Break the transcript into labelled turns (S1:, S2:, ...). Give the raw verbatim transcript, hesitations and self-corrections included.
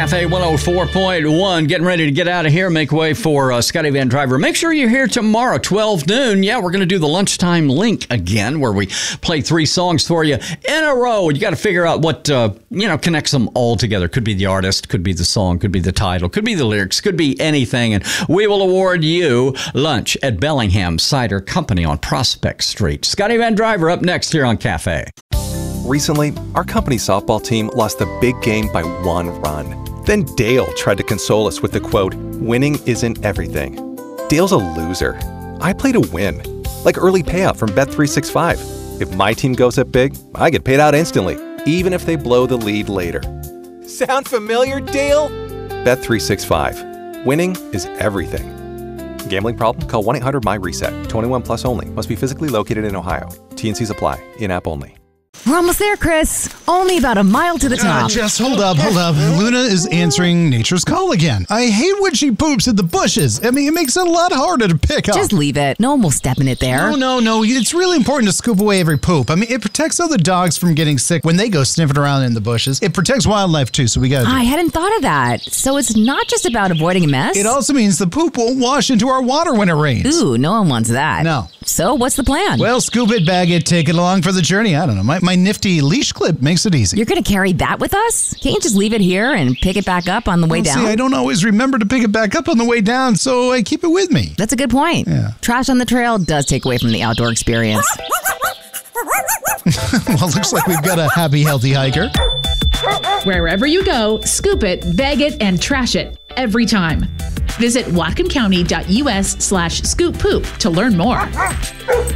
S1: Cafe one oh four point one. Getting ready to get out of here. Make way for uh, Scotty Van Driver. Make sure you're here tomorrow, twelve noon. Yeah, we're going to do the lunchtime link again, where we play three songs for you in a row. You got to figure out what, uh, you know, connects them all together. Could be the artist, could be the song, could be the title, could be the lyrics, could be anything. And we will award you lunch at Bellingham Cider Company on Prospect Street. Scotty Van Driver up next here on Cafe.
S2: Recently, our company softball team lost a big game by one run. Then Dale tried to console us with the quote, "Winning isn't everything." Dale's a loser. I play to win, like early payout from Bet three sixty-five. If my team goes up big, I get paid out instantly, even if they blow the lead later. Sound familiar, Dale? Bet three sixty-five. Winning is everything. Gambling problem? Call one eight hundred M Y reset. twenty-one plus only. Must be physically located in Ohio. T and Cs apply. In-app only.
S3: We're almost there, Chris. Only about a mile to the top.
S4: Uh, just hold up, hold up. Luna is answering nature's call again. I hate when she poops in the bushes. I mean, it makes it a lot harder to pick up.
S3: Just leave it. No one will step in it there.
S4: No, no, no. It's really important to scoop away every poop. I mean, it protects other dogs from getting sick when they go sniffing around in the bushes. It protects wildlife, too, so we gotta do
S3: I
S4: it.
S3: hadn't thought of that. So it's not just about avoiding a mess?
S4: It also means the poop won't wash into our water when it rains.
S3: Ooh, no one wants that.
S4: No.
S3: So what's the plan?
S4: Well, scoop it, bag it, take it along for the journey. I don't know. My, my nifty leash clip makes it easy.
S3: You're going to carry that with us? Can't you just leave it here and pick it back up on the way
S4: well,
S3: down?
S4: See, I don't always remember to pick it back up on the way down, so I keep it with me.
S3: That's a good point.
S4: Yeah.
S3: Trash on the trail does take away from the outdoor experience.
S4: Well, looks like we've got a happy, healthy hiker.
S5: Wherever you go, scoop it, bag it, and trash it every time. Visit whatcom county dot U S slash scoop poop to learn more.